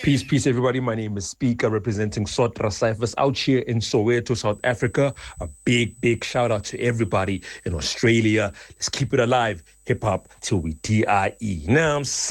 Peace, everybody. My name is Speaker, representing Sotra Cyphers out here in Soweto, South Africa. A big shout out to everybody in Australia. Let's keep it alive. Hip hop till we die. Now I'm